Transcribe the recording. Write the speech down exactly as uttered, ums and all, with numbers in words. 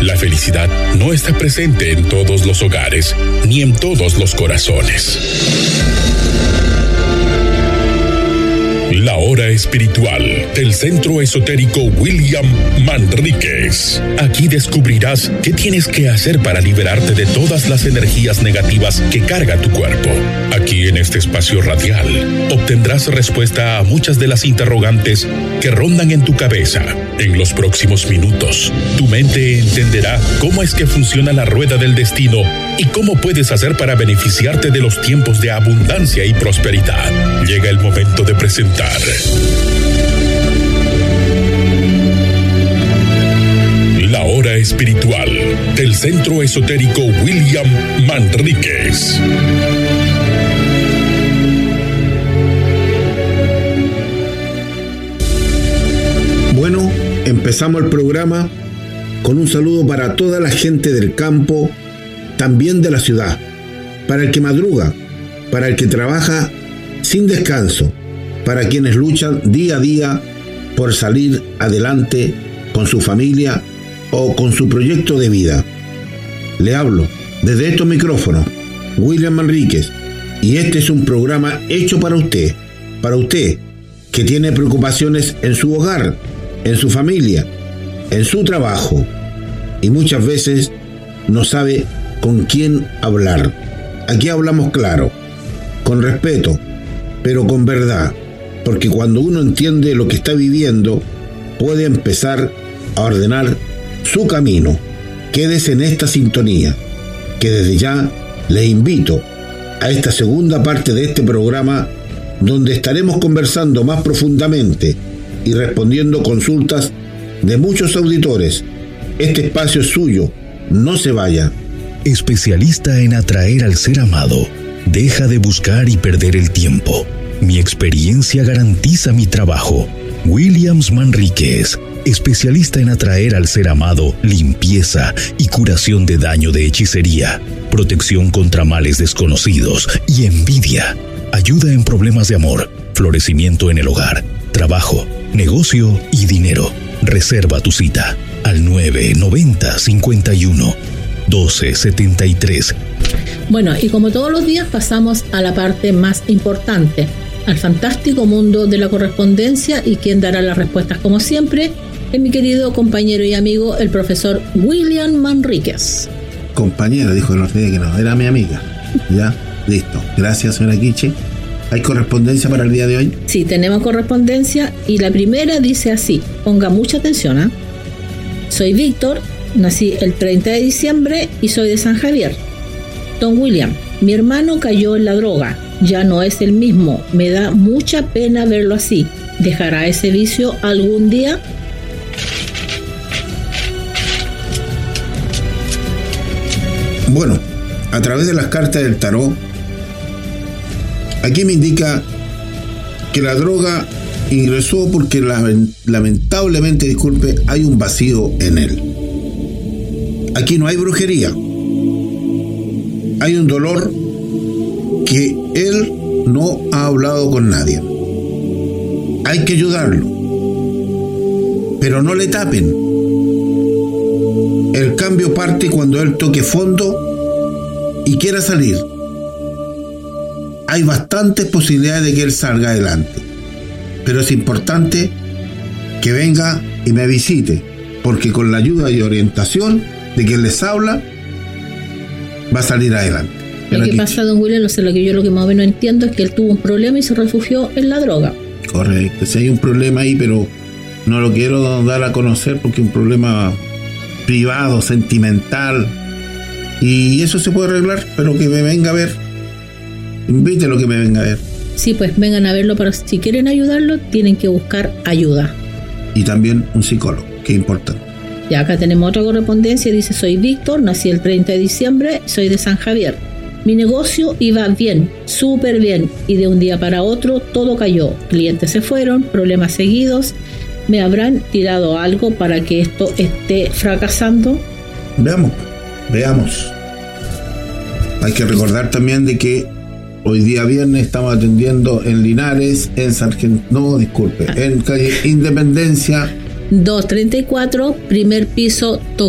La felicidad no está presente en todos los hogares, ni en todos los corazones. La hora espiritual del Centro Esotérico William Manríquez. Aquí descubrirás qué tienes que hacer para liberarte de todas las energías negativas que carga tu cuerpo. Aquí en este espacio radial obtendrás respuesta a muchas de las interrogantes que rondan en tu cabeza. En los próximos minutos, tu mente entenderá cómo es que funciona la rueda del destino y cómo puedes hacer para beneficiarte de los tiempos de abundancia y prosperidad. Llega el momento de presentar La hora espiritual del Centro Esotérico William Manríquez. Bueno, empezamos el programa con un saludo para toda la gente del campo, también de la ciudad, para el que madruga, para el que trabaja sin descanso, para quienes luchan día a día por salir adelante con su familia o con su proyecto de vida. Le hablo desde estos micrófonos, William Manríquez, y este es un programa hecho para usted, para usted que tiene preocupaciones en su hogar, en su familia, en su trabajo, y muchas veces no sabe con quién hablar. Aquí hablamos claro, con respeto, pero con verdad, porque cuando uno entiende lo que está viviendo, puede empezar a ordenar su camino. Quédese en esta sintonía, que desde ya le invito a esta segunda parte de este programa, donde estaremos conversando más profundamente y respondiendo consultas de muchos auditores. Este espacio es suyo, no se vaya. Especialista en atraer al ser amado. Deja de buscar y perder el tiempo. Mi experiencia garantiza mi trabajo. Williams Manríquez, especialista en atraer al ser amado, limpieza y curación de daño de hechicería, protección contra males desconocidos y envidia, ayuda en problemas de amor, florecimiento en el hogar, trabajo, negocio y dinero. Reserva tu cita al nueve noventa cincuenta y uno doce setenta y tres. Bueno, y como todos los días pasamos a la parte más importante, al fantástico mundo de la correspondencia, y quien dará las respuestas como siempre es mi querido compañero y amigo, el profesor William Manríquez. Compañera, dijo el otro día que no, era mi amiga. Ya, listo. Gracias, señora Quiche. ¿Hay correspondencia para el día de hoy? Sí, tenemos correspondencia, y la primera dice así, ponga mucha atención, ¿eh? Soy Víctor, nací el treinta de diciembre y soy de San Javier. Don William, mi hermano cayó en la droga, ya no es el mismo, me da mucha pena verlo así. ¿Dejará ese vicio algún día? Bueno, a través de las cartas del tarot, aquí me indica que la droga ingresó porque lamentablemente, disculpe, hay un vacío en él. Aquí no hay brujería. Hay un dolor que él no ha hablado con nadie. Hay que ayudarlo, pero no le tapen. El cambio parte cuando él toque fondo y quiera salir. Hay bastantes posibilidades de que él salga adelante, pero es importante que venga y me visite, porque con la ayuda y orientación de quien les habla va a salir adelante. Lo que pasa, don William, no sé, lo que yo lo que más o menos entiendo es que él tuvo un problema y se refugió en la droga. Correcto, si hay un problema ahí, pero no lo quiero dar a conocer porque es un problema privado, sentimental, y eso se puede arreglar, pero que me venga a ver. Invítelo que me venga a ver. Sí, pues vengan a verlo, pero si quieren ayudarlo, tienen que buscar ayuda. Y también un psicólogo, que es importante. Y acá tenemos otra correspondencia, dice, soy Víctor, nací el treinta de diciembre, soy de San Javier. Mi negocio iba bien, súper bien, y de un día para otro todo cayó. Clientes se fueron, problemas seguidos. ¿Me habrán tirado algo para que esto esté fracasando? Veamos, veamos. Hay que recordar también de que hoy día viernes estamos atendiendo en Linares, en Sargento, no, disculpe, en calle Independencia doscientos treinta y cuatro, primer piso,